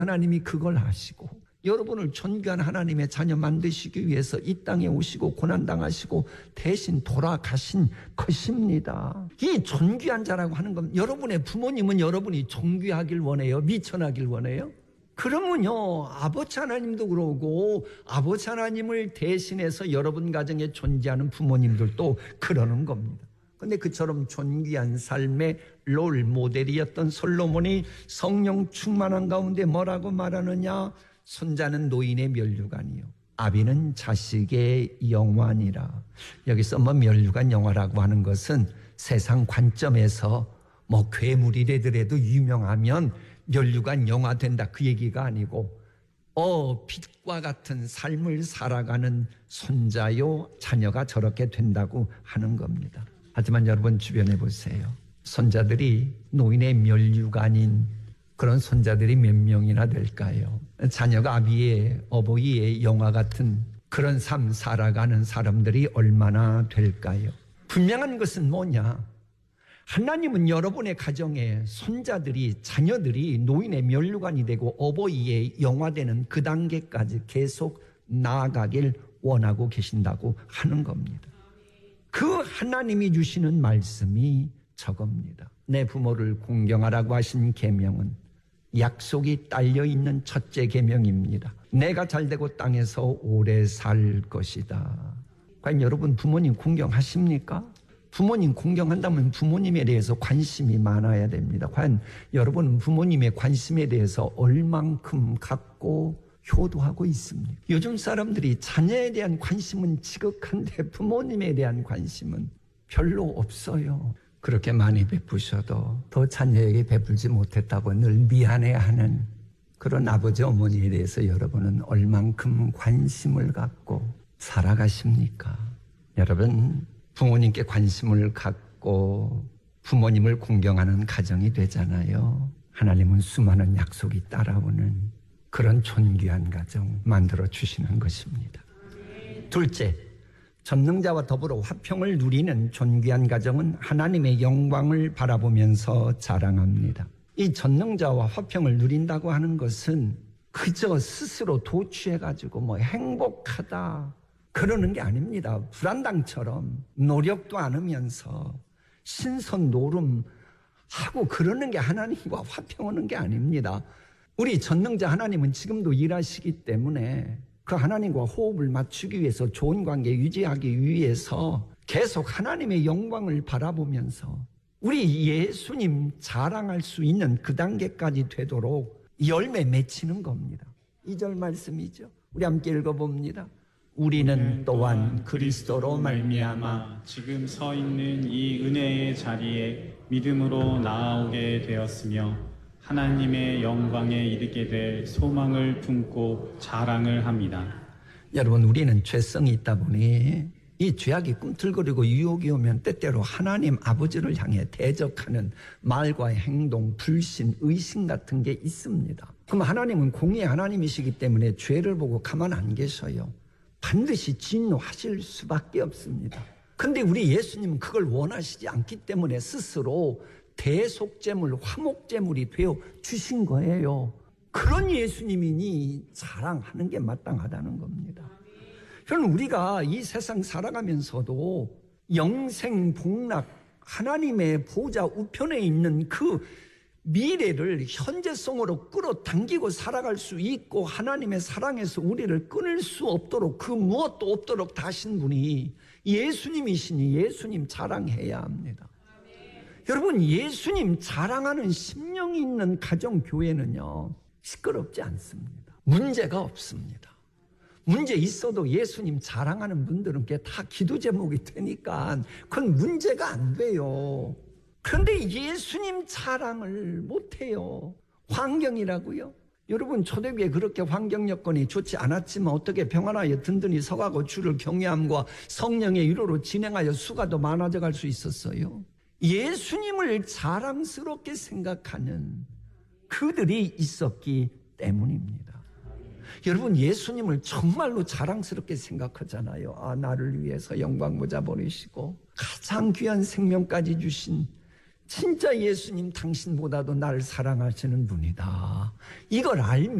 하나님이 그걸 아시고 여러분을 존귀한 하나님의 자녀 만드시기 위해서 이 땅에 오시고 고난당하시고 대신 돌아가신 것입니다. 이 존귀한 자라고 하는 건 여러분의 부모님은 여러분이 존귀하길 원해요? 미천하길 원해요? 그러면요, 아버지 하나님도 그러고 아버지 하나님을 대신해서 여러분 가정에 존재하는 부모님들도 그러는 겁니다. 근데 그처럼 존귀한 삶의 롤 모델이었던 솔로몬이 성령 충만한 가운데 뭐라고 말하느냐? 손자는 노인의 멸류관이요, 아비는 자식의 영화니라. 여기서 멸류관 영화라고 하는 것은 세상 관점에서 괴물이 되더라도 유명하면 멸류관 영화 된다, 그 얘기가 아니고 빛과 같은 삶을 살아가는 손자요, 자녀가 저렇게 된다고 하는 겁니다. 하지만 여러분 주변에 보세요. 손자들이 노인의 멸류관인 그런 손자들이 몇 명이나 될까요? 자녀가 아비의, 어버이의 영화 같은 그런 삶 살아가는 사람들이 얼마나 될까요? 분명한 것은 뭐냐? 하나님은 여러분의 가정에 손자들이, 자녀들이 노인의 멸류관이 되고 어버이의 영화되는 그 단계까지 계속 나아가길 원하고 계신다고 하는 겁니다. 그 하나님이 주시는 말씀이 저겁니다. 내 부모를 공경하라고 하신 계명은 약속이 딸려있는 첫째 계명입니다. 내가 잘되고 땅에서 오래 살 것이다. 과연 여러분 부모님 공경하십니까? 부모님 공경한다면 부모님에 대해서 관심이 많아야 됩니다. 과연 여러분은 부모님의 관심에 대해서 얼만큼 갖고 효도하고 있습니까? 요즘 사람들이 자녀에 대한 관심은 지극한데 부모님에 대한 관심은 별로 없어요. 그렇게 많이 베푸셔도 더 자녀에게 베풀지 못했다고 늘 미안해하는 그런 아버지 어머니에 대해서 여러분은 얼만큼 관심을 갖고 살아가십니까? 여러분, 부모님께 관심을 갖고 부모님을 공경하는 가정이 되잖아요. 하나님은 수많은 약속이 따라오는 그런 존귀한 가정 만들어 주시는 것입니다. 둘째, 전능자와 더불어 화평을 누리는 존귀한 가정은 하나님의 영광을 바라보면서 자랑합니다. 이 전능자와 화평을 누린다고 하는 것은 그저 스스로 도취해가지고 행복하다 그러는 게 아닙니다. 불안당처럼 노력도 안 하면서 신선 노름하고 그러는 게 하나님과 화평하는 게 아닙니다. 우리 전능자 하나님은 지금도 일하시기 때문에 그 하나님과 호흡을 맞추기 위해서 좋은 관계 유지하기 위해서 계속 하나님의 영광을 바라보면서 우리 예수님 자랑할 수 있는 그 단계까지 되도록 열매 맺히는 겁니다. 2절 말씀이죠. 우리 함께 읽어봅니다. 우리는 또한 그리스도로 말미암아 지금 서 있는 이 은혜의 자리에 믿음으로 나아오게 되었으며 하나님의 영광에 이르게 될 소망을 품고 자랑을 합니다. 여러분, 우리는 죄성이 있다 보니 이 죄악이 꿈틀거리고 유혹이 오면 때때로 하나님 아버지를 향해 대적하는 말과 행동, 불신, 의심 같은 게 있습니다. 그럼 하나님은 공의의 하나님이시기 때문에 죄를 보고 가만 안 계셔요. 반드시 진노하실 수밖에 없습니다. 근데 우리 예수님은 그걸 원하시지 않기 때문에 스스로 대속제물, 화목제물이 되어 주신 거예요. 그런 예수님이니 자랑하는 게 마땅하다는 겁니다. 그럼 우리가 이 세상 살아가면서도 영생복락 하나님의 보좌 우편에 있는 그 미래를 현재성으로 끌어당기고 살아갈 수 있고 하나님의 사랑에서 우리를 끊을 수 없도록 그 무엇도 없도록 다신 분이 예수님이시니 예수님 자랑해야 합니다. 여러분, 예수님 자랑하는 심령이 있는 가정교회는요 시끄럽지 않습니다. 문제가 없습니다. 문제 있어도 예수님 자랑하는 분들은 그게 다 기도 제목이 되니까 그건 문제가 안 돼요. 그런데 예수님 자랑을 못해요. 환경이라고요? 여러분, 초대교회 그렇게 환경 여건이 좋지 않았지만 어떻게 평안하여 든든히 서가고 주를 경외함과 성령의 위로로 진행하여 수가도 많아져 갈 수 있었어요? 예수님을 자랑스럽게 생각하는 그들이 있었기 때문입니다. 여러분, 예수님을 정말로 자랑스럽게 생각하잖아요. 나를 위해서 영광 모자 버리시고 가장 귀한 생명까지 주신 진짜 예수님 당신보다도 나를 사랑하시는 분이다. 이걸 알면